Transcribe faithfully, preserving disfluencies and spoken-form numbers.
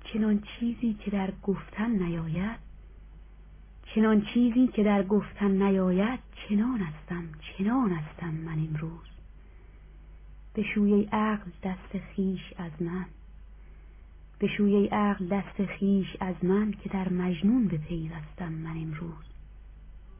چنان چیزی که در گفتن نیاید، چنان چیزی که در گفتن نیاید، چنان هستم چنان هستم من امروز. بشوی ای عقل دست خویش از من، بشوی ای عقل دست خویش از من، که در مجنون بپیوستم من امروز.